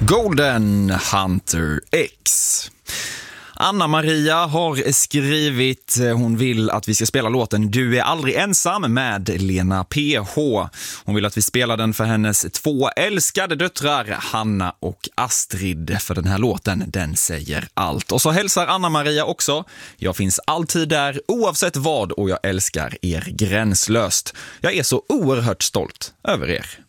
Golden Hunter X. Anna-Maria har skrivit, hon vill att vi ska spela låten Du är aldrig ensam med Lena PH. Hon vill att vi spelar den för hennes 2 älskade döttrar, Hanna och Astrid, för den här låten, den säger allt. Och så hälsar Anna-Maria också: jag finns alltid där oavsett vad och jag älskar er gränslöst. Jag är så oerhört stolt över er.